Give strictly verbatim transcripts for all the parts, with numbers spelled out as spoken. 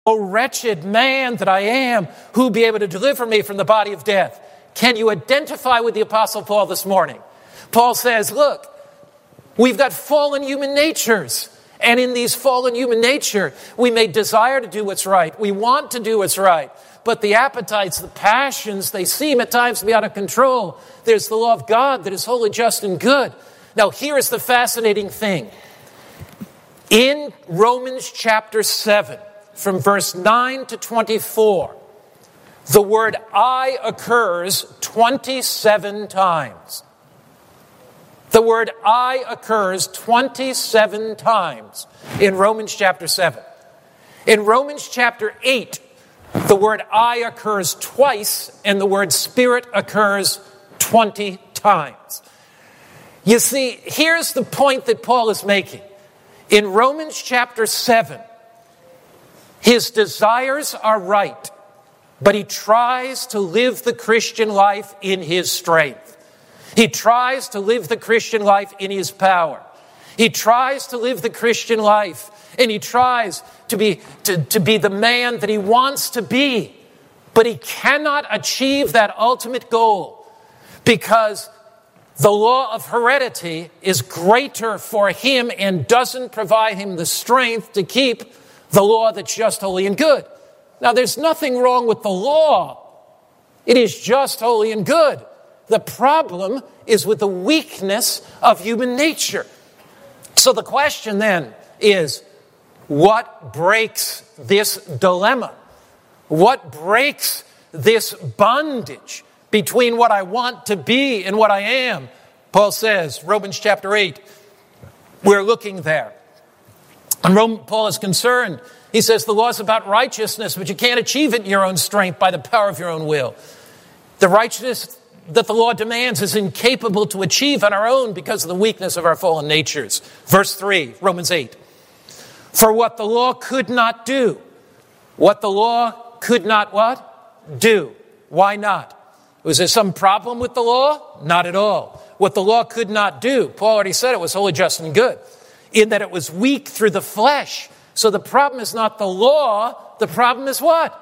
O wretched man that I am, who will be able to deliver me from the body of death? Can you identify with the Apostle Paul this morning? Paul says, look, we've got fallen human natures. And in these fallen human nature, we may desire to do what's right. We want to do what's right. But the appetites, the passions, they seem at times to be out of control. There's the law of God that is holy, just, and good. Now, here is the fascinating thing. In Romans chapter seven, from verse nine to twenty-four, the word I occurs twenty-seven times. The word I occurs twenty-seven times in Romans chapter seven. In Romans chapter eight, the word I occurs twice, and the word Spirit occurs twenty times. You see, here's the point that Paul is making. In Romans chapter seven, his desires are right, but he tries to live the Christian life in his strength. He tries to live the Christian life in his power. He tries to live the Christian life, and he tries to be, to, to be the man that he wants to be. But he cannot achieve that ultimate goal because the law of heredity is greater for him and doesn't provide him the strength to keep the law that's just, holy, and good. Now, there's nothing wrong with the law. It is just, holy, and good. The problem is with the weakness of human nature. So the question then is, what breaks this dilemma? What breaks this bondage between what I want to be and what I am? Paul says, Romans chapter eight, we're looking there. And Roman, Paul is concerned. He says the law is about righteousness, but you can't achieve it in your own strength by the power of your own will. The righteousness that the law demands is incapable to achieve on our own because of the weakness of our fallen natures. Verse three, Romans eight. For what the law could not do, what the law could not what? Do. Why not? Was there some problem with the law? Not at all. What the law could not do, Paul already said it was holy, just, and good, in that it was weak through the flesh. So the problem is not the law, the problem is what?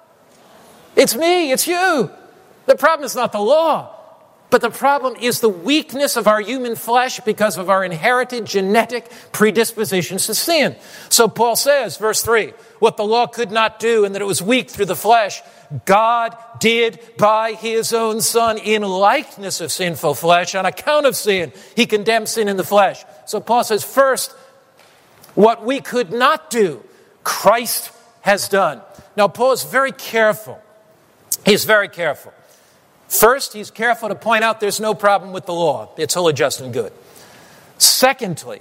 It's me, it's you. The problem is not the law, but the problem is the weakness of our human flesh because of our inherited genetic predispositions to sin. So Paul says, verse three, what the law could not do and that it was weak through the flesh, God did by his own Son in likeness of sinful flesh. On account of sin, he condemned sin in the flesh. So Paul says, first, what we could not do, Christ has done. Now, Paul is very careful. He's very careful. First, he's careful to point out there's no problem with the law. It's holy, just, and good. Secondly,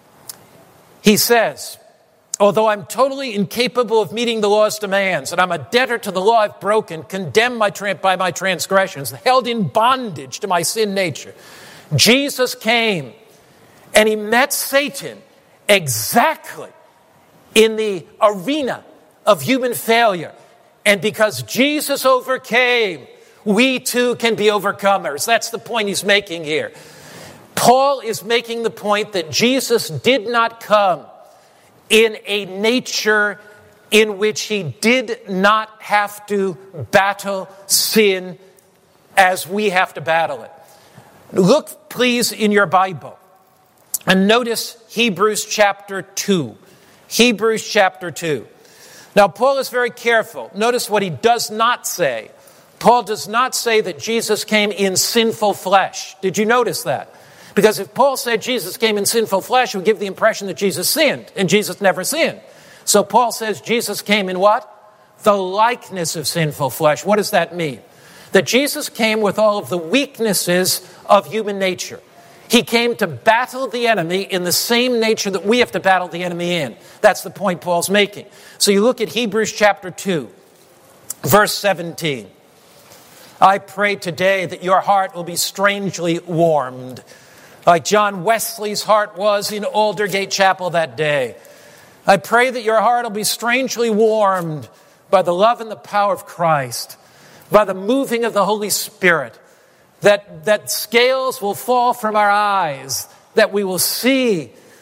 he says, although I'm totally incapable of meeting the law's demands, and I'm a debtor to the law I've broken, condemned my tra- by my transgressions, held in bondage to my sin nature, Jesus came and he met Satan exactly in the arena of human failure. And because Jesus overcame, we too can be overcomers. That's the point he's making here. Paul is making the point that Jesus did not come in a nature in which he did not have to battle sin as we have to battle it. Look, please, in your Bible and notice Hebrews chapter two. Hebrews chapter two. Now, Paul is very careful. Notice what he does not say. Paul does not say that Jesus came in sinful flesh. Did you notice that? Because if Paul said Jesus came in sinful flesh, it would give the impression that Jesus sinned, and Jesus never sinned. So Paul says Jesus came in what? The likeness of sinful flesh. What does that mean? That Jesus came with all of the weaknesses of human nature. He came to battle the enemy in the same nature that we have to battle the enemy in. That's the point Paul's making. So you look at Hebrews chapter two, verse seventeen. I pray today that your heart will be strangely warmed, like John Wesley's heart was in Aldergate Chapel that day. I pray that your heart will be strangely warmed by the love and the power of Christ, by the moving of the Holy Spirit, that, that scales will fall from our eyes, that we will see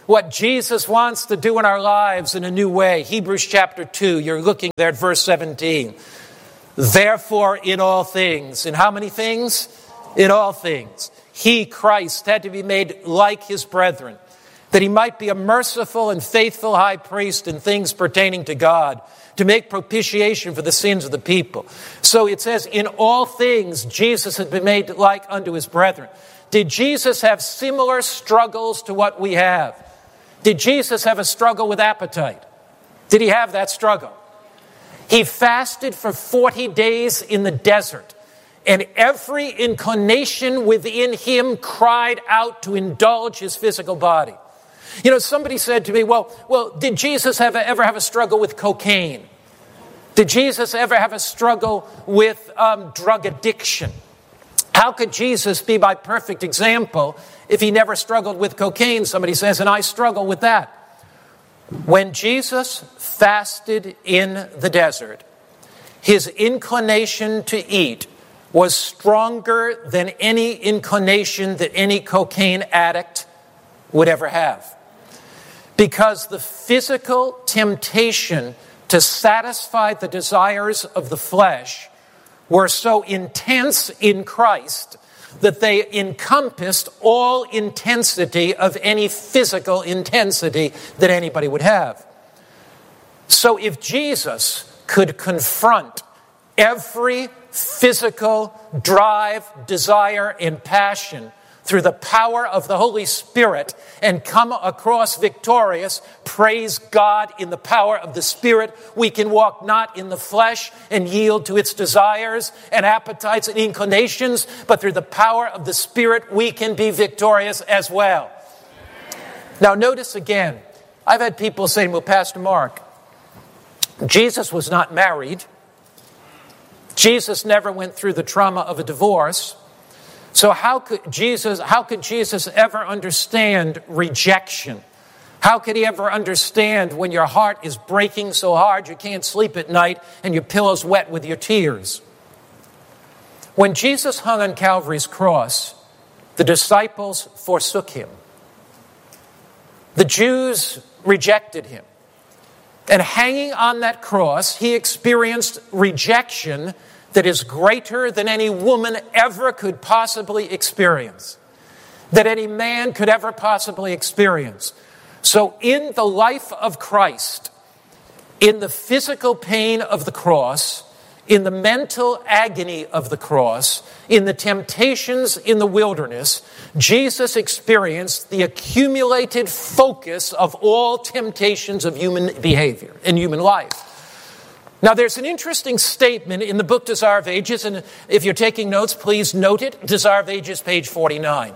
what Jesus wants to do in our lives in a new way. Hebrews chapter two, you're looking there at verse seventeen. Therefore, in all things, in how many things? In all things. He, Christ, had to be made like his brethren, that he might be a merciful and faithful high priest in things pertaining to God, to make propitiation for the sins of the people. So it says, in all things, Jesus had been made like unto his brethren. Did Jesus have similar struggles to what we have? Did Jesus have a struggle with appetite? Did he have that struggle? He fasted for forty days in the desert, and every inclination within him cried out to indulge his physical body. You know, somebody said to me, well, well, did Jesus have a, ever have a struggle with cocaine? Did Jesus ever have a struggle with um, drug addiction? How could Jesus be my perfect example if he never struggled with cocaine? Somebody says, and I struggle with that. When Jesus fasted in the desert, his inclination to eat was stronger than any inclination that any cocaine addict would ever have. Because the physical temptation to satisfy the desires of the flesh were so intense in Christ that they encompassed all intensity of any physical intensity that anybody would have. So if Jesus could confront every physical drive, desire, and passion through the power of the Holy Spirit and come across victorious, praise God, in the power of the Spirit, we can walk not in the flesh and yield to its desires and appetites and inclinations, but through the power of the Spirit, we can be victorious as well. Now notice again, I've had people say, well, Pastor Mark, Jesus was not married. Jesus never went through the trauma of a divorce. So how could Jesus, how could Jesus ever understand rejection? How could he ever understand when your heart is breaking so hard you can't sleep at night and your pillow's wet with your tears? When Jesus hung on Calvary's cross, the disciples forsook him. The Jews rejected him. And hanging on that cross, he experienced rejection that is greater than any woman ever could possibly experience, that any man could ever possibly experience. So in the life of Christ, in the physical pain of the cross, in the mental agony of the cross, in the temptations in the wilderness, Jesus experienced the accumulated focus of all temptations of human behavior and human life. Now, there's an interesting statement in the book Desire of Ages, and if you're taking notes, please note it. Desire of Ages, page forty-nine.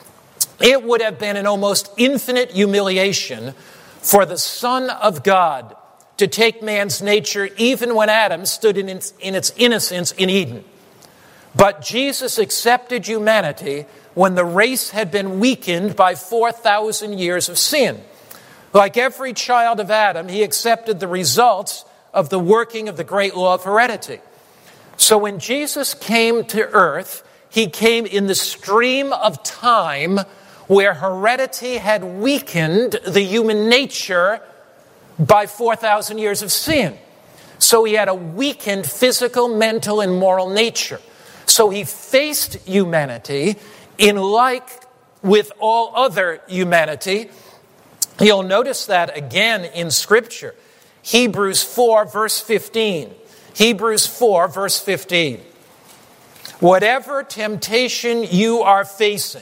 It would have been an almost infinite humiliation for the Son of God to take man's nature even when Adam stood in its, in its innocence in Eden. But Jesus accepted humanity when the race had been weakened by four thousand years of sin. Like every child of Adam, he accepted the results of the working of the great law of heredity. So when Jesus came to earth, he came in the stream of time where heredity had weakened the human nature by four thousand years of sin. So he had a weakened physical, mental, and moral nature. So he faced humanity in like with all other humanity. You'll notice that again in Scripture. Hebrews four, verse fifteen. Hebrews four, verse fifteen. Whatever temptation you are facing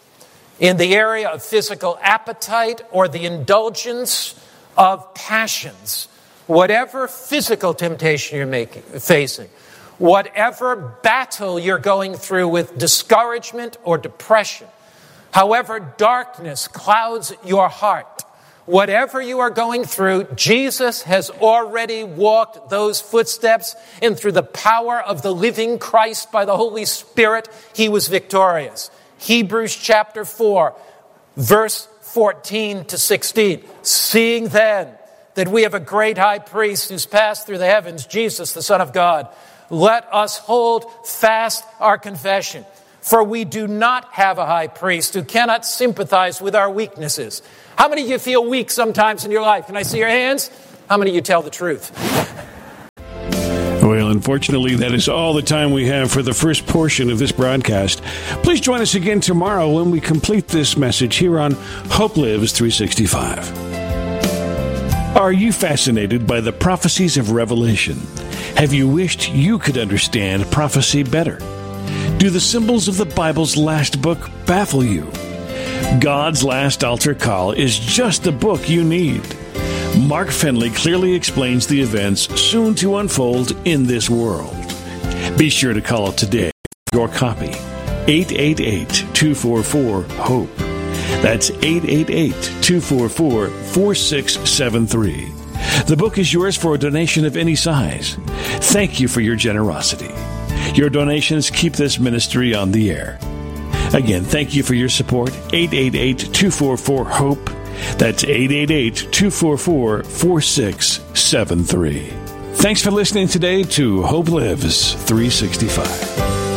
in the area of physical appetite or the indulgence of passions, whatever physical temptation you're making, facing, whatever battle you're going through with discouragement or depression, however darkness clouds your heart, whatever you are going through, Jesus has already walked those footsteps, and through the power of the living Christ by the Holy Spirit, he was victorious. Hebrews chapter four, verse fourteen to sixteen. Seeing then that we have a great high priest who's passed through the heavens, Jesus, the Son of God, let us hold fast our confession. For we do not have a high priest who cannot sympathize with our weaknesses. How many of you feel weak sometimes in your life? Can I see your hands? How many of you tell the truth? Well, unfortunately, that is all the time we have for the first portion of this broadcast. Please join us again tomorrow when we complete this message here on Hope Lives three sixty-five. Are you fascinated by the prophecies of Revelation? Have you wished you could understand prophecy better? Do the symbols of the Bible's last book baffle you? God's Last Altar Call is just the book you need. Mark Fenley clearly explains the events soon to unfold in this world. Be sure to call today for your copy. eight eight eight, two four four, HOPE. That's eight eight eight, two four four, four six seven three. The book is yours for a donation of any size. Thank you for your generosity. Your donations keep this ministry on the air. Again, thank you for your support. eight eight eight, two four four, HOPE. That's eight eight eight, two four four, four six seven three. Thanks for listening today to Hope Lives three sixty-five.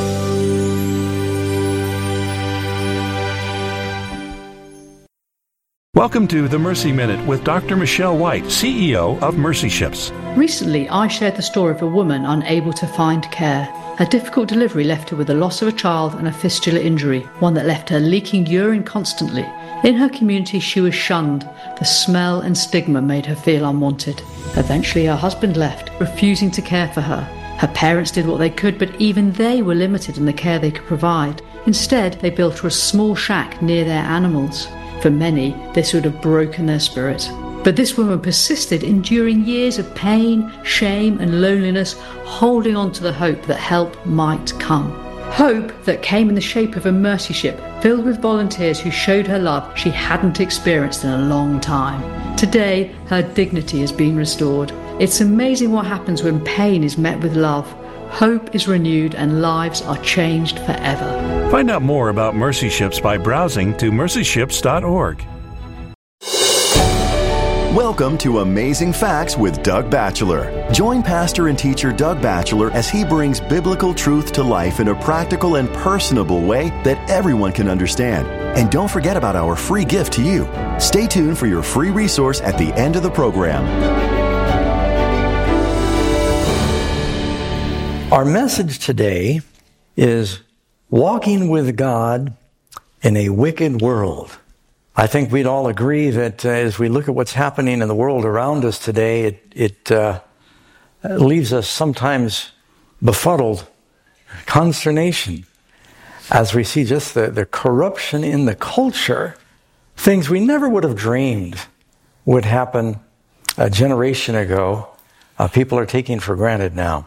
Welcome to the Mercy Minute with Doctor Michelle White, C E O of Mercy Ships. Recently, I shared the story of a woman unable to find care. A difficult delivery left her with the loss of a child and a fistula injury, one that left her leaking urine constantly. In her community, she was shunned. The smell and stigma made her feel unwanted. Eventually, her husband left, refusing to care for her. Her parents did what they could, but even they were limited in the care they could provide. Instead, they built her a small shack near their animals. For many, this would have broken their spirit. But this woman persisted, enduring years of pain, shame, and loneliness, holding on to the hope that help might come. Hope that came in the shape of a mercy ship filled with volunteers who showed her love she hadn't experienced in a long time. Today, her dignity has been restored. It's amazing what happens when pain is met with love. Hope is renewed and lives are changed forever. Find out more about Mercy Ships by browsing to mercy ships dot org. Welcome to Amazing Facts with Doug Batchelor. Join pastor and teacher Doug Batchelor as he brings biblical truth to life in a practical and personable way that everyone can understand. And don't forget about our free gift to you. Stay tuned for your free resource at the end of the program. Our message today is walking with God in a wicked world. I think we'd all agree that uh, as we look at what's happening in the world around us today, it, it uh, leaves us sometimes befuddled, consternation, as we see just the, the corruption in the culture, things we never would have dreamed would happen a generation ago, uh, people are taking for granted now.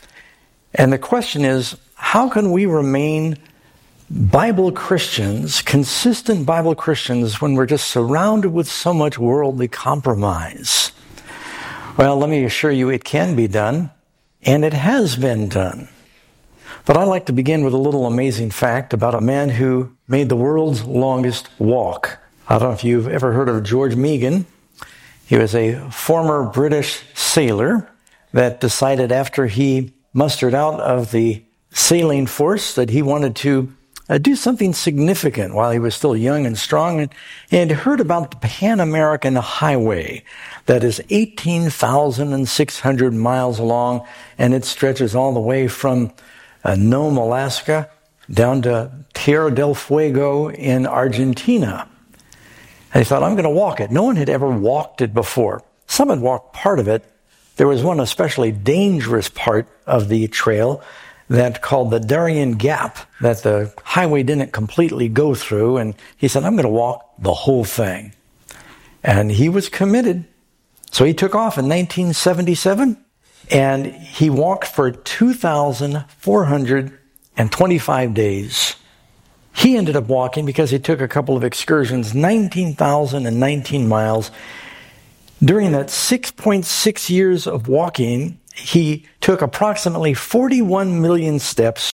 And the question is, how can we remain Bible Christians, consistent Bible Christians, when we're just surrounded with so much worldly compromise? Well, let me assure you it can be done, and it has been done. But I'd like to begin with a little amazing fact about a man who made the world's longest walk. I don't know if you've ever heard of George Meegan. He was a former British sailor that decided after he mustered out of the sailing force that he wanted to Uh, do something significant while he was still young and strong, and, and heard about the Pan American Highway that is eighteen thousand six hundred miles long, and it stretches all the way from uh, Nome, Alaska, down to Tierra del Fuego in Argentina. And he thought, I'm going to walk it. No one had ever walked it before. Some had walked part of it. There was one especially dangerous part of the trail that called the Darien Gap that the highway didn't completely go through. And he said, I'm going to walk the whole thing. And he was committed. So he took off in nineteen seventy-seven, and he walked for two thousand four hundred twenty-five days. He ended up walking, because he took a couple of excursions, nineteen thousand nineteen miles. During that six point six years of walking, he took approximately forty-one million steps.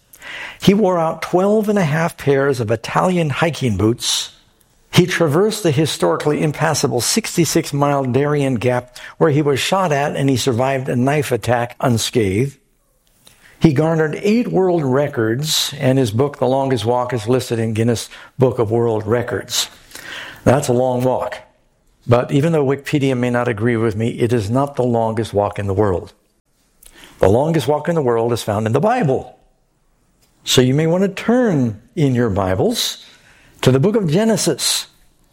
He wore out twelve and a half pairs of Italian hiking boots. He traversed the historically impassable sixty-six mile Darien Gap, where he was shot at and he survived a knife attack unscathed. He garnered eight world records, and his book, The Longest Walk, is listed in Guinness Book of World Records. That's a long walk. But even though Wikipedia may not agree with me, it is not the longest walk in the world. The longest walk in the world is found in the Bible. So you may want to turn in your Bibles to the book of Genesis.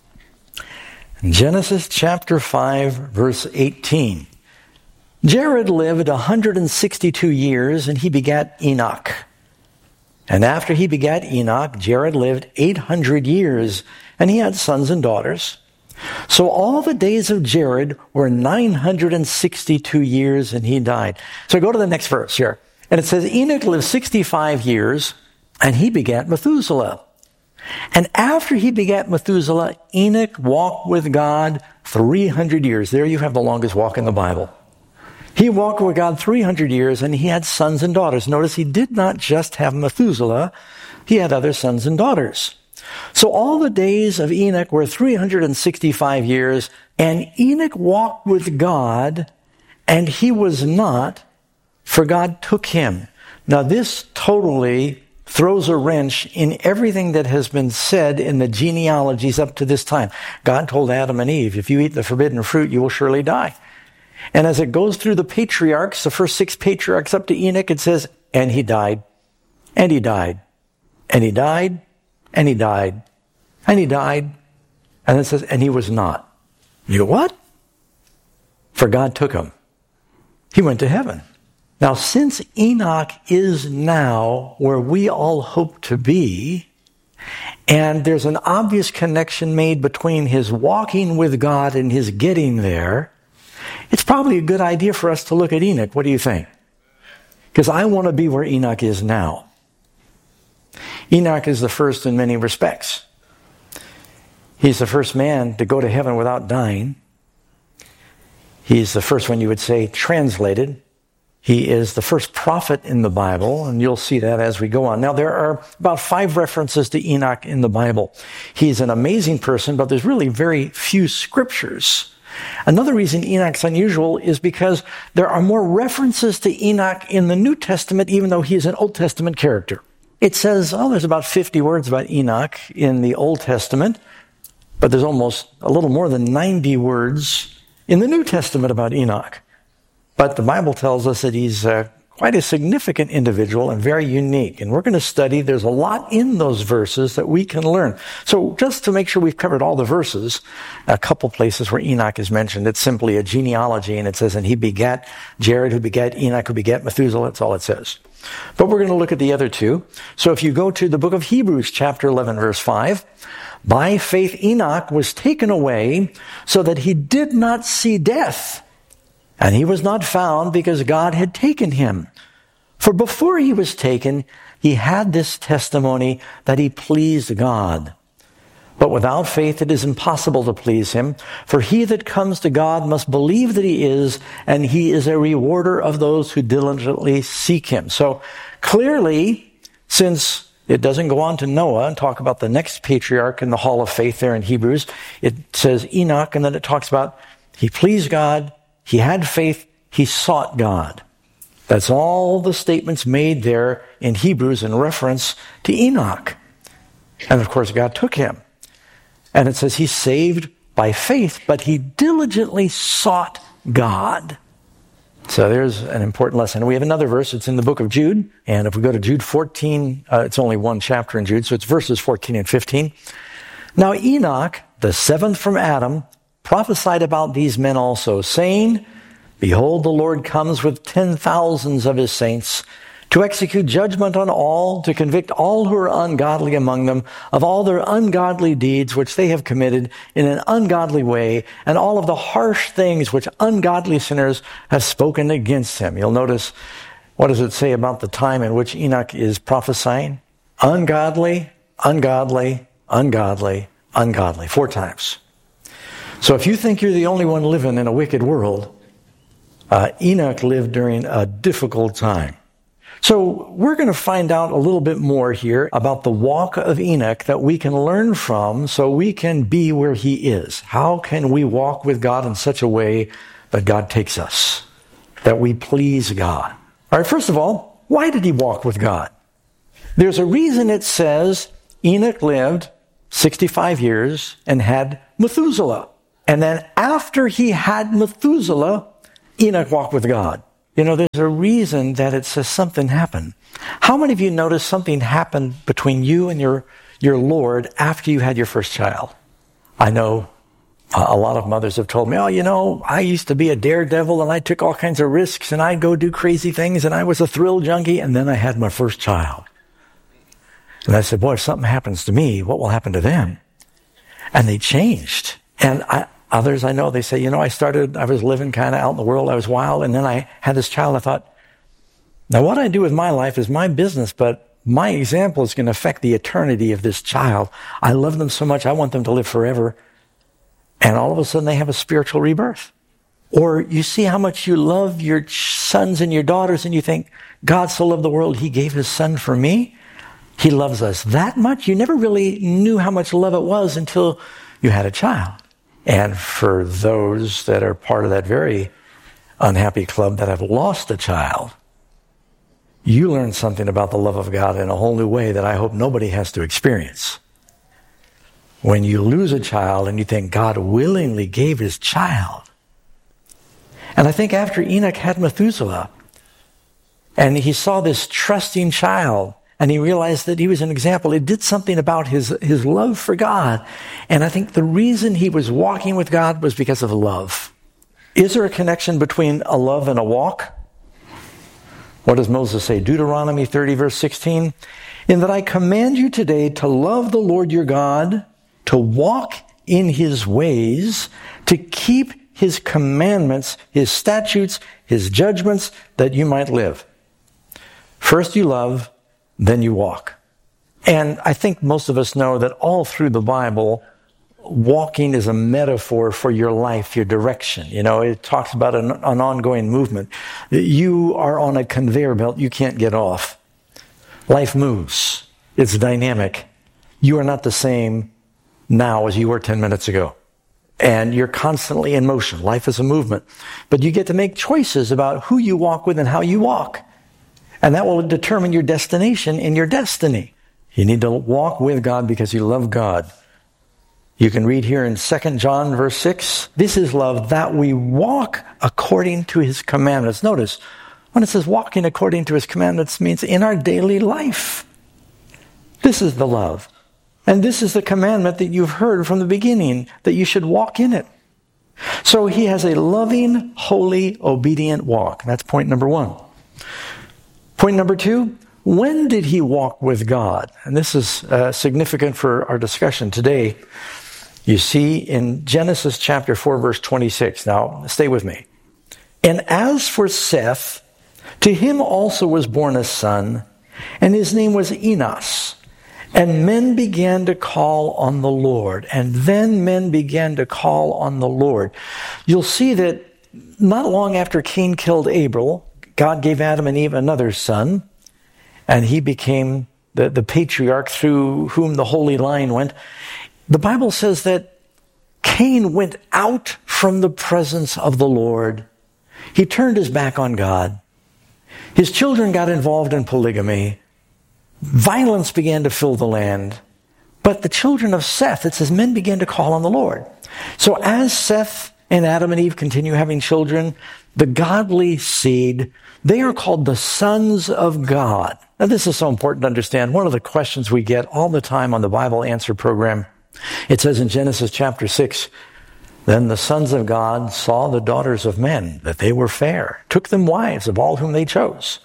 Genesis chapter five, verse eighteen. Jared lived one hundred sixty-two years, and he begat Enoch. And after he begat Enoch, Jared lived eight hundred years, and he had sons and daughters. So all the days of Jared were nine hundred sixty-two years, and he died. So go to the next verse here. And it says, Enoch lived sixty-five years, and he begat Methuselah. And after he begat Methuselah, Enoch walked with God three hundred years. There you have the longest walk in the Bible. He walked with God three hundred years, and he had sons and daughters. Notice he did not just have Methuselah. He had other sons and daughters. So all the days of Enoch were three hundred sixty-five years, and Enoch walked with God, and he was not, for God took him. Now this totally throws a wrench in everything that has been said in the genealogies up to this time. God told Adam and Eve, if you eat the forbidden fruit, you will surely die. And as it goes through the patriarchs, the first six patriarchs up to Enoch, it says, and he died, and he died, and he died, and he died, and he died. And it says, and he was not. You go, what? For God took him. He went to heaven. Now, since Enoch is now where we all hope to be, and there's an obvious connection made between his walking with God and his getting there, it's probably a good idea for us to look at Enoch. What do you think? Because I want to be where Enoch is now. Enoch is the first in many respects. He's the first man to go to heaven without dying. He's the first one, you would say, translated. He is the first prophet in the Bible, and you'll see that as we go on. Now, there are about five references to Enoch in the Bible. He's an amazing person, but there's really very few scriptures. Another reason Enoch's unusual is because there are more references to Enoch in the New Testament, even though he is an Old Testament character. It says, oh, there's about fifty words about Enoch in the Old Testament, but there's almost a little more than ninety words in the New Testament about Enoch. But the Bible tells us that he's uh, quite a significant individual and very unique. And we're going to study, there's a lot in those verses that we can learn. So just to make sure we've covered all the verses, a couple places where Enoch is mentioned, it's simply a genealogy, and it says, and he begat Jared, who begat Enoch, who begat Methuselah. That's all it says. But we're going to look at the other two. So if you go to the book of Hebrews, chapter eleven, verse five, by faith Enoch was taken away so that he did not see death. And he was not found because God had taken him. For before he was taken, he had this testimony that he pleased God. But without faith it is impossible to please him. For he that comes to God must believe that he is, and he is a rewarder of those who diligently seek him. So clearly, since it doesn't go on to Noah and talk about the next patriarch in the hall of faith there in Hebrews, it says Enoch, and then it talks about he pleased God, he had faith, he sought God. That's all the statements made there in Hebrews in reference to Enoch. And of course, God took him. And it says he's saved by faith, but he diligently sought God. So there's an important lesson. We have another verse. It's in the book of Jude. And if we go to Jude fourteen, uh, it's only one chapter in Jude, so it's verses fourteen and fifteen. Now Enoch, the seventh from Adam, prophesied about these men also, saying, behold, the Lord comes with ten thousands of his saints to execute judgment on all, to convict all who are ungodly among them of all their ungodly deeds which they have committed in an ungodly way, and all of the harsh things which ungodly sinners have spoken against him. You'll notice, what does it say about the time in which Enoch is prophesying? Ungodly, ungodly, ungodly, ungodly. Four times. So if you think you're the only one living in a wicked world, uh, Enoch lived during a difficult time. So we're going to find out a little bit more here about the walk of Enoch that we can learn from so we can be where he is. How can we walk with God in such a way that God takes us, that we please God? All right, first of all, why did he walk with God? There's a reason it says Enoch lived sixty-five years and had Methuselah. And then after he had Methuselah, Enoch walked with God. You know, there's a reason that it says something happened. How many of you noticed something happened between you and your, your Lord after you had your first child? I know a lot of mothers have told me, oh, you know, I used to be a daredevil and I took all kinds of risks and I'd go do crazy things and I was a thrill junkie, and then I had my first child. And I said, boy, if something happens to me, what will happen to them? And they changed. And I, others I know, they say, you know, I started, I was living kind of out in the world, I was wild, and then I had this child. I thought, now what I do with my life is my business, but my example is going to affect the eternity of this child. I love them so much, I want them to live forever. And all of a sudden they have a spiritual rebirth. Or you see how much you love your sons and your daughters and you think, God so loved the world, he gave his son for me. He loves us that much. You never really knew how much love it was until you had a child. And for those that are part of that very unhappy club that have lost a child, you learn something about the love of God in a whole new way that I hope nobody has to experience. When you lose a child and you think God willingly gave his child. And I think after Enoch had Methuselah, and he saw this trusting child, and he realized that he was an example, it did something about his, his love for God. And I think the reason he was walking with God was because of love. Is there a connection between a love and a walk? What does Moses say? Deuteronomy thirty, verse sixteen. In that I command you today to love the Lord your God, to walk in his ways, to keep his commandments, his statutes, his judgments, that you might live. First you love, then you walk. And I think most of us know that all through the Bible, walking is a metaphor for your life, your direction. You know, it talks about an, an ongoing movement. You are on a conveyor belt, you can't get off. Life moves. It's dynamic. You are not the same now as you were ten minutes ago. And you're constantly in motion. Life is a movement. But you get to make choices about who you walk with and how you walk. And that will determine your destination in your destiny. You need to walk with God because you love God. You can read here in Second John verse six, this is love, that we walk according to his commandments. Notice, when it says walking according to his commandments means in our daily life. This is the love. And this is the commandment that you've heard from the beginning, that you should walk in it. So he has a loving, holy, obedient walk. That's point number one. Point number two, when did he walk with God? And this is uh, significant for our discussion today. You see in Genesis chapter four, verse twenty-six. Now, stay with me. And as for Seth, to him also was born a son, and his name was Enos. And men began to call on the Lord. And then men began to call on the Lord. You'll see that not long after Cain killed Abel, God gave Adam and Eve another son. And he became the, the patriarch through whom the holy line went. The Bible says that Cain went out from the presence of the Lord. He turned his back on God. His children got involved in polygamy. Violence began to fill the land. But the children of Seth, it says, men began to call on the Lord. So as Seth and Adam and Eve continue having children, the godly seed, they are called the sons of God. Now this is so important to understand. One of the questions we get all the time on the Bible Answer program, it says in Genesis chapter six, then the sons of God saw the daughters of men, that they were fair, took them wives of all whom they chose.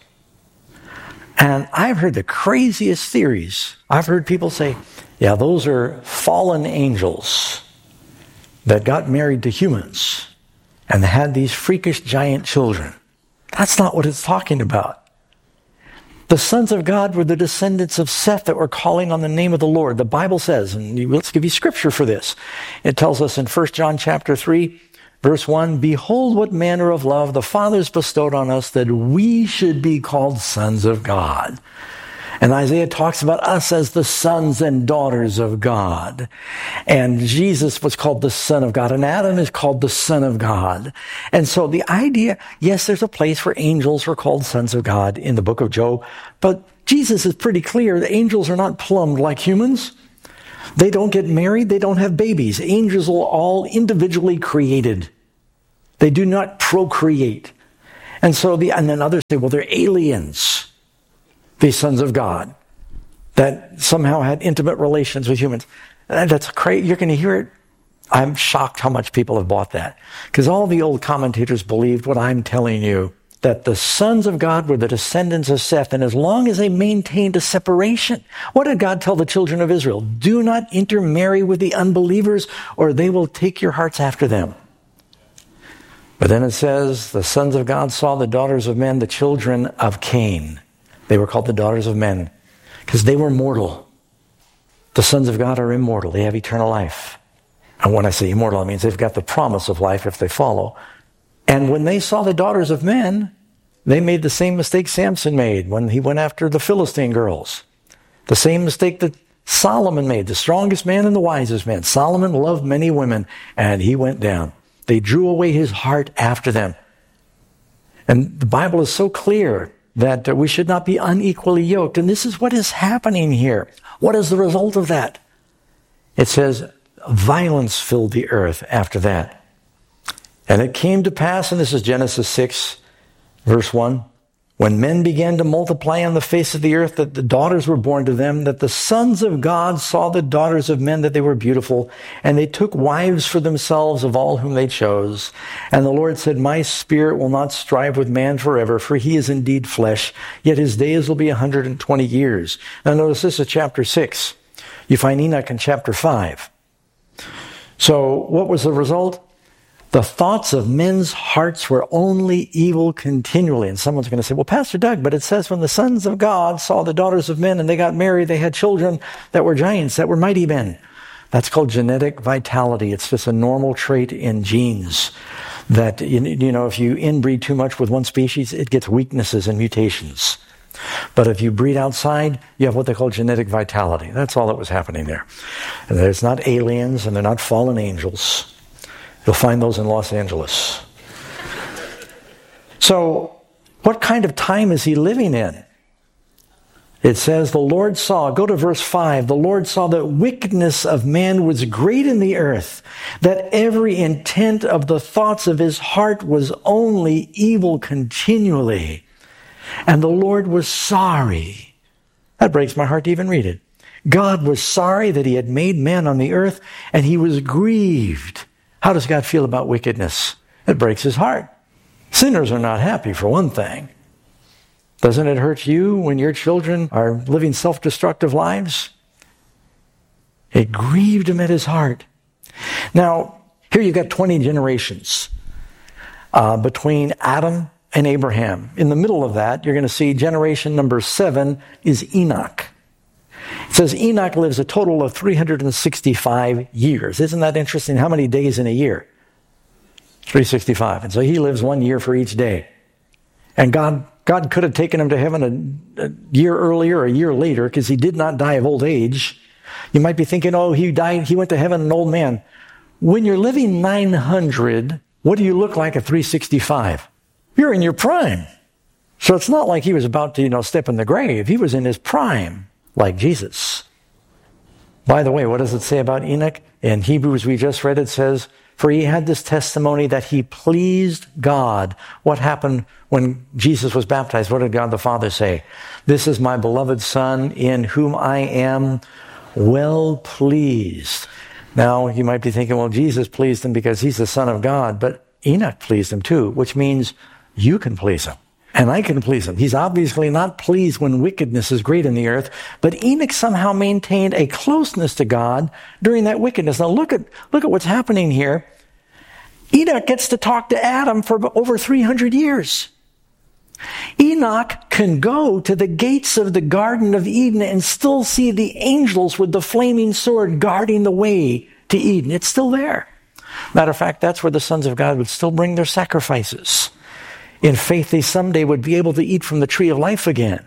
And I've heard the craziest theories. I've heard people say, yeah, those are fallen angels that got married to humans and had these freakish giant children. That's not what it's talking about. The sons of God were the descendants of Seth that were calling on the name of the Lord. The Bible says, and let's give you scripture for this. It tells us in First John chapter three, verse one, behold what manner of love the Father has bestowed on us that we should be called sons of God. And Isaiah talks about us as the sons and daughters of God. And Jesus was called the Son of God. And Adam is called the Son of God. And so the idea, yes, there's a place where angels are called sons of God in the book of Job. But Jesus is pretty clear. The angels are not plumbed like humans. They don't get married. They don't have babies. Angels are all individually created. They do not procreate. And so the, and then others say, well, they're aliens. These sons of God that somehow had intimate relations with humans. That's crazy. You're going to hear it. I'm shocked how much people have bought that. Because all the old commentators believed what I'm telling you, that the sons of God were the descendants of Seth, and as long as they maintained a separation, what did God tell the children of Israel? Do not intermarry with the unbelievers, or they will take your hearts after them. But then it says, the sons of God saw the daughters of men, the children of Cain. They were called the daughters of men because they were mortal. The sons of God are immortal. They have eternal life. And when I say immortal, it means they've got the promise of life if they follow. And when they saw the daughters of men, they made the same mistake Samson made when he went after the Philistine girls. The same mistake that Solomon made, the strongest man and the wisest man. Solomon loved many women, and he went down. They drew away his heart after them. And the Bible is so clear that we should not be unequally yoked. And this is what is happening here. What is the result of that? It says, violence filled the earth after that. And it came to pass, and this is Genesis six, verse one, when men began to multiply on the face of the earth, that the daughters were born to them, that the sons of God saw the daughters of men, that they were beautiful, and they took wives for themselves of all whom they chose. And the Lord said, my spirit will not strive with man forever, for he is indeed flesh, yet his days will be one hundred twenty years. Now notice this is chapter six. You find Enoch in chapter five. So what was the result? The thoughts of men's hearts were only evil continually. And someone's going to say, well, Pastor Doug, but it says when the sons of God saw the daughters of men and they got married, they had children that were giants, that were mighty men. That's called genetic vitality. It's just a normal trait in genes that, you know, if you inbreed too much with one species, it gets weaknesses and mutations. But if you breed outside, you have what they call genetic vitality. That's all that was happening there. And it's not aliens and they're not fallen angels. You'll find those in Los Angeles. So, what kind of time is he living in? It says, the Lord saw, go to verse five, the Lord saw that wickedness of man was great in the earth, that every intent of the thoughts of his heart was only evil continually. And the Lord was sorry. That breaks my heart to even read it. God was sorry that he had made man on the earth, and he was grieved. How does God feel about wickedness? It breaks his heart. Sinners are not happy, for one thing. Doesn't it hurt you when your children are living self-destructive lives? It grieved him at his heart. Now, here you've got twenty generations uh, between Adam and Abraham. In the middle of that, you're going to see generation number seven is Enoch. It says Enoch lives a total of three hundred sixty-five years. Isn't that interesting? How many days in a year? three hundred sixty-five. And so he lives one year for each day. And God, God could have taken him to heaven a, a year earlier or a year later because he did not die of old age. You might be thinking, oh, he died, he went to heaven an old man. When you're living nine hundred, what do you look like at three hundred sixty-five? You're in your prime. So it's not like he was about to, you know, step in the grave. He was in his prime. Like Jesus. By the way, what does it say about Enoch? In Hebrews, we just read, it says, for he had this testimony that he pleased God. What happened when Jesus was baptized? What did God the Father say? This is my beloved Son in whom I am well pleased. Now, you might be thinking, well, Jesus pleased him because he's the Son of God, but Enoch pleased him too, which means you can please him. And I can please him. He's obviously not pleased when wickedness is great in the earth, but Enoch somehow maintained a closeness to God during that wickedness. Now look at, look at what's happening here. Enoch gets to talk to Adam for over three hundred years. Enoch can go to the gates of the Garden of Eden and still see the angels with the flaming sword guarding the way to Eden. It's still there. Matter of fact, that's where the sons of God would still bring their sacrifices. In faith, they someday would be able to eat from the tree of life again.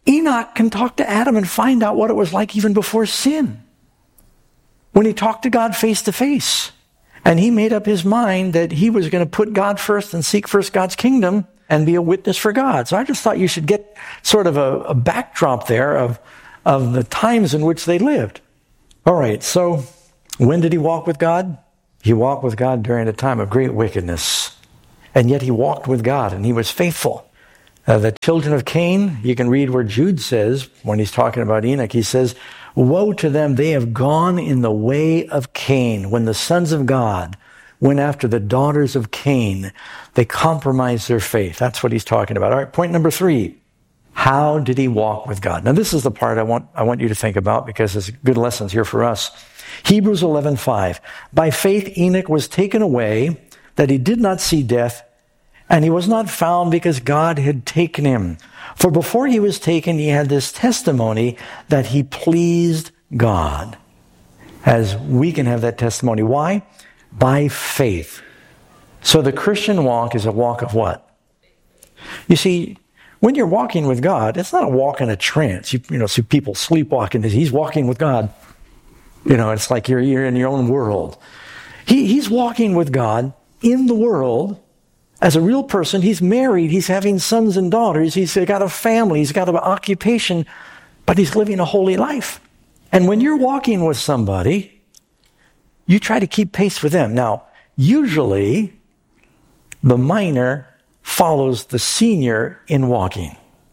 Enoch can talk to Adam and find out what it was like even before sin, when he talked to God face to face. And he made up his mind that he was going to put God first and seek first God's kingdom and be a witness for God. So I just thought you should get sort of a, a backdrop there of, of the times in which they lived. All right, so when did he walk with God? He walked with God during a time of great wickedness. And yet he walked with God and he was faithful. Uh, the children of Cain, you can read where Jude says, when he's talking about Enoch, he says, woe to them, they have gone in the way of Cain. When the sons of God went after the daughters of Cain, they compromised their faith. That's what he's talking about. All right, point number three. How did he walk with God? Now, this is the part I want, I want you to think about because there's good lessons here for us. Hebrews eleven five. By faith, Enoch was taken away, that he did not see death, and he was not found because God had taken him. For before he was taken, he had this testimony that he pleased God. As we can have that testimony. Why? By faith. So the Christian walk is a walk of what? You see, when you're walking with God, it's not a walk in a trance. You, you know, see people sleepwalking. He's walking with God. You know, it's like you're, you're in your own world. He, he's walking with God in the world. As a real person, he's married, he's having sons and daughters, he's got a family, he's got an occupation, but he's living a holy life. And when you're walking with somebody, you try to keep pace with them. Now, usually, the minor follows the senior in walking.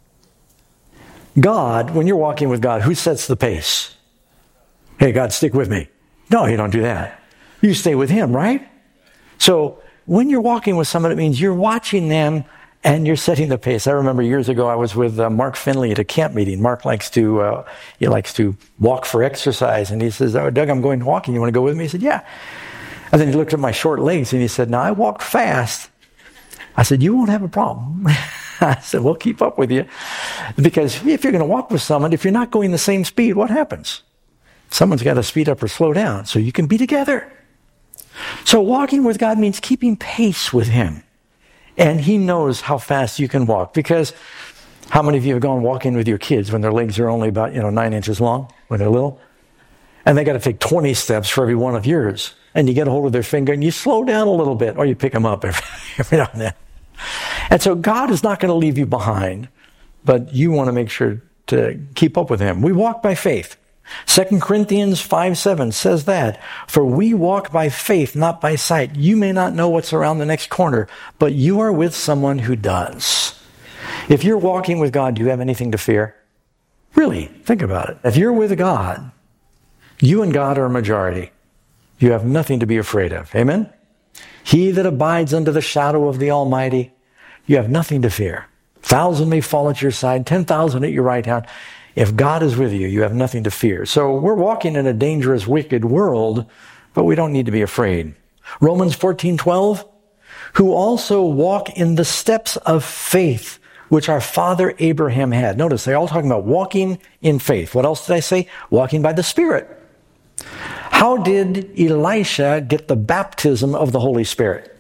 God, when you're walking with God, who sets the pace? Hey, God, stick with me. No, you don't do that. You stay with him, right? So, when you're walking with someone, it means you're watching them and you're setting the pace. I remember years ago I was with uh, Mark Finley at a camp meeting. Mark likes to uh, he likes to walk for exercise, and he says, "Oh, Doug, I'm going walking. You want to go with me?" He said, "Yeah." And then he looked at my short legs and he said, "Now I walk fast." I said, "You won't have a problem." I said, "We'll keep up with you, because if you're going to walk with someone, if you're not going the same speed, what happens? Someone's got to speed up or slow down so you can be together." So walking with God means keeping pace with him. And he knows how fast you can walk. Because how many of you have gone walking with your kids when their legs are only about, you know, nine inches long, when they're little? And they got to take twenty steps for every one of yours. And you get a hold of their finger and you slow down a little bit, or you pick them up every, every now and then. And so God is not going to leave you behind, but you want to make sure to keep up with him. We walk by faith. Second Corinthians five seven says that, for we walk by faith, not by sight. You may not know what's around the next corner, but you are with someone who does. If you're walking with God, do you have anything to fear? Really, think about it. If you're with God, you and God are a majority. You have nothing to be afraid of. Amen? He that abides under the shadow of the Almighty, you have nothing to fear. Thousand may fall at your side, ten thousand at your right hand. If God is with you, you have nothing to fear. So we're walking in a dangerous, wicked world, but we don't need to be afraid. Romans fourteen twelve, who also walk in the steps of faith, which our father Abraham had. Notice, they're all talking about walking in faith. What else did I say? Walking by the Spirit. How did Elisha get the baptism of the Holy Spirit?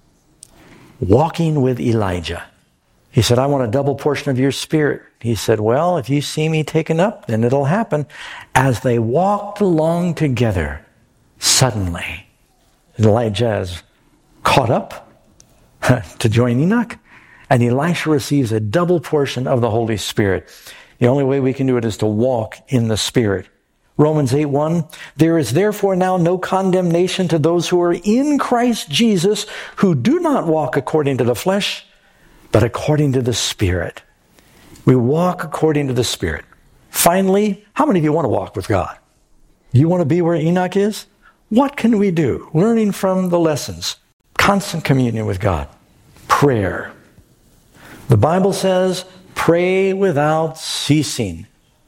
Walking with Elijah. He said, I want a double portion of your spirit. He said, well, if you see me taken up, then it'll happen. As they walked along together, suddenly, Elijah is caught up to join Enoch, and Elisha receives a double portion of the Holy Spirit. The only way we can do it is to walk in the Spirit. Romans eight one, there is therefore now no condemnation to those who are in Christ Jesus, who do not walk according to the flesh, but according to the Spirit. We walk according to the Spirit. Finally, how many of you want to walk with God? You want to be where Enoch is? What can we do? Learning from the lessons. Constant communion with God. Prayer. The Bible says, pray without ceasing.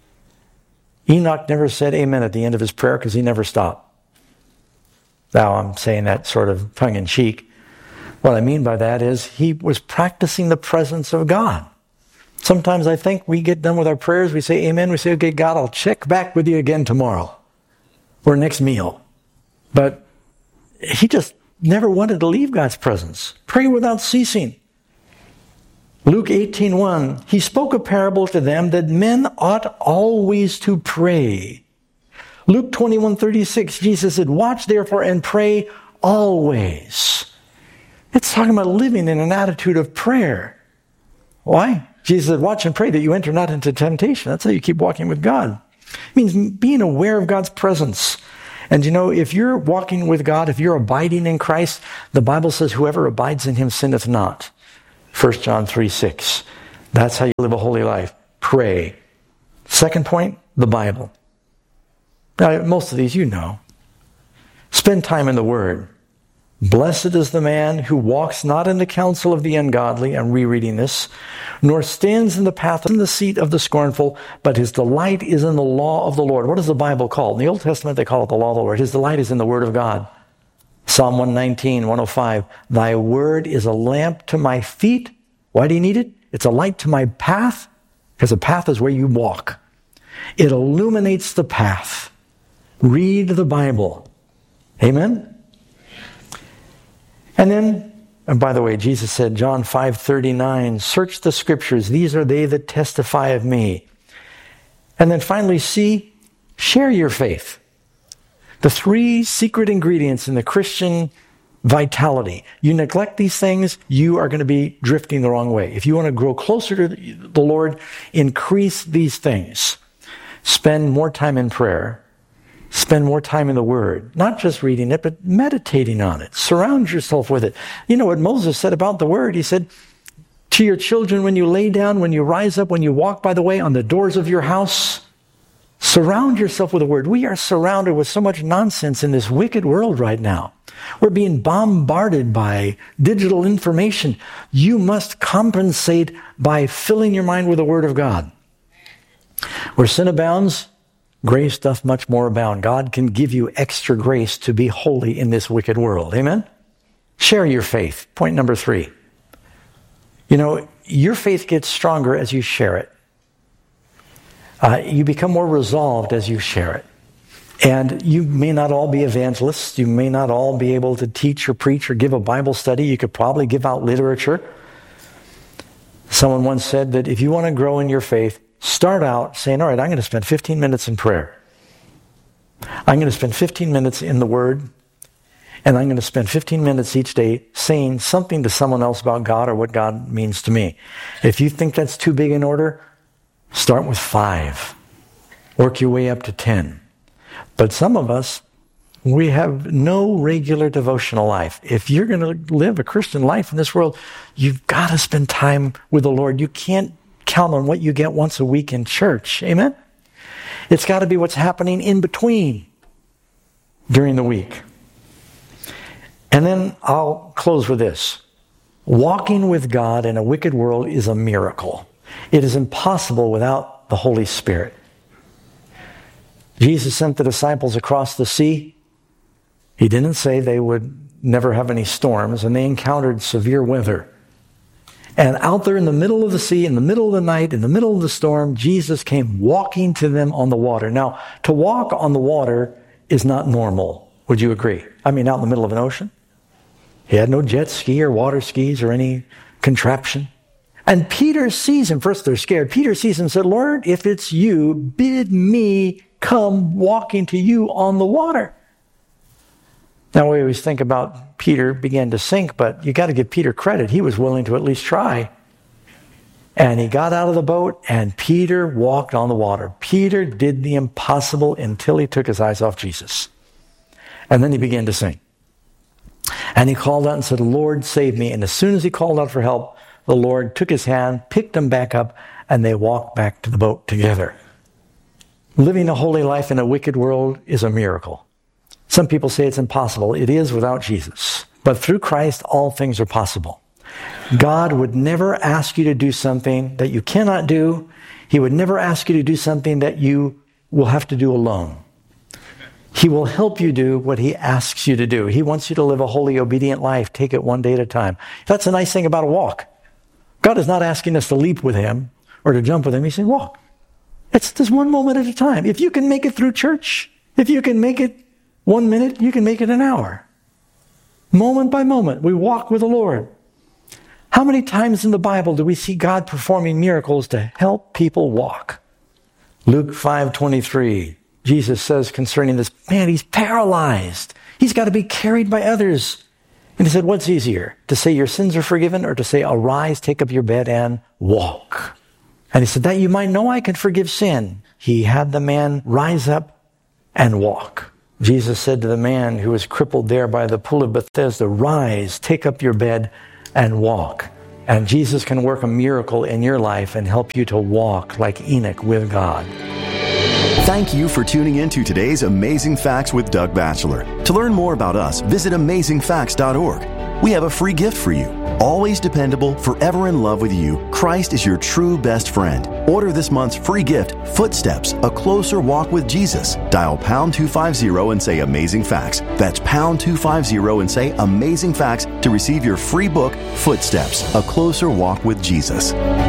Enoch never said amen at the end of his prayer because he never stopped. Now, I'm saying that sort of tongue-in-cheek. What I mean by that is he was practicing the presence of God. Sometimes I think we get done with our prayers, we say amen, we say, okay, God, I'll check back with you again tomorrow or next meal. But he just never wanted to leave God's presence. Pray without ceasing. Luke eighteen one, he spoke a parable to them that men ought always to pray. Luke twenty-one thirty-six, Jesus said, watch therefore and pray always. It's talking about living in an attitude of prayer. Why? Jesus said, watch and pray that you enter not into temptation. That's how you keep walking with God. It means being aware of God's presence. And you know, if you're walking with God, if you're abiding in Christ, the Bible says, whoever abides in him sinneth not. First John three six. That's how you live a holy life. Pray. Second point, the Bible. Now, most of these you know. Spend time in the Word. Blessed is the man who walks not in the counsel of the ungodly, I'm rereading this, nor stands in the path in the seat of the scornful, but his delight is in the law of the Lord. What is the Bible called? In the Old Testament, they call it the law of the Lord. His delight is in the Word of God. Psalm one nineteen, one oh five, thy word is a lamp to my feet. Why do you need it? It's a light to my path, because a path is where you walk. It illuminates the path. Read the Bible. Amen? And then, and by the way, Jesus said, John five thirty-nine, search the scriptures. These are they that testify of me. And then finally, C, share your faith. The three secret ingredients in the Christian vitality. You neglect these things, you are going to be drifting the wrong way. If you want to grow closer to the Lord, increase these things. Spend more time in prayer. Spend more time in the Word. Not just reading it, but meditating on it. Surround yourself with it. You know what Moses said about the Word? He said, to your children, when you lay down, when you rise up, when you walk by the way, on the doors of your house, surround yourself with the Word. We are surrounded with so much nonsense in this wicked world right now. We're being bombarded by digital information. You must compensate by filling your mind with the Word of God. Where sin abounds, grace doth much more abound. God can give you extra grace to be holy in this wicked world. Amen? Share your faith. Point number three. You know, your faith gets stronger as you share it. Uh, you become more resolved as you share it. And you may not all be evangelists. You may not all be able to teach or preach or give a Bible study. You could probably give out literature. Someone once said that if you want to grow in your faith, start out saying, all right, I'm going to spend fifteen minutes in prayer. I'm going to spend fifteen minutes in the Word. And I'm going to spend fifteen minutes each day saying something to someone else about God or what God means to me. If you think that's too big an order, start with five. Work your way up to ten. But some of us, we have no regular devotional life. If you're going to live a Christian life in this world, you've got to spend time with the Lord. You can't count on what you get once a week in church. Amen? It's got to be what's happening in between during the week. And then I'll close with this. Walking with God in a wicked world is a miracle. It is impossible without the Holy Spirit. Jesus sent the disciples across the sea. He didn't say they would never have any storms, and they encountered severe weather. And out there in the middle of the sea, in the middle of the night, in the middle of the storm, Jesus came walking to them on the water. Now, to walk on the water is not normal. Would you agree? I mean, out in the middle of an ocean. He had no jet ski or water skis or any contraption. And Peter sees him. First, they're scared. Peter sees him and said, Lord, if it's you, bid me come walking to you on the water. Now, we always think about Peter began to sink, but you got to give Peter credit. He was willing to at least try. And he got out of the boat, and Peter walked on the water. Peter did the impossible until he took his eyes off Jesus. And then he began to sink. And he called out and said, Lord, save me. And as soon as he called out for help, the Lord took his hand, picked him back up, and they walked back to the boat together. Living a holy life in a wicked world is a miracle. Some people say it's impossible. It is without Jesus. But through Christ, all things are possible. God would never ask you to do something that you cannot do. He would never ask you to do something that you will have to do alone. He will help you do what he asks you to do. He wants you to live a holy, obedient life. Take it one day at a time. That's a nice thing about a walk. God is not asking us to leap with him or to jump with him. He's saying, walk. It's just one moment at a time. If you can make it through church, if you can make it one minute, you can make it an hour. Moment by moment, we walk with the Lord. How many times in the Bible do we see God performing miracles to help people walk? Luke five twenty-three, Jesus says concerning this man, he's paralyzed. He's got to be carried by others. And he said, what's easier, to say your sins are forgiven or to say, arise, take up your bed and walk? And he said, that you might know I can forgive sin. He had the man rise up and walk. Jesus said to the man who was crippled there by the pool of Bethesda, rise, take up your bed and walk. And Jesus can work a miracle in your life and help you to walk like Enoch with God. Thank you for tuning in to today's Amazing Facts with Doug Batchelor. To learn more about us, visit amazing facts dot org. We have a free gift for you. Always dependable, forever in love with you, Christ is your true best friend. Order this month's free gift, Footsteps, A Closer Walk with Jesus. Dial pound two fifty and say Amazing Facts. That's pound two fifty and say Amazing Facts to receive your free book, Footsteps, A Closer Walk with Jesus.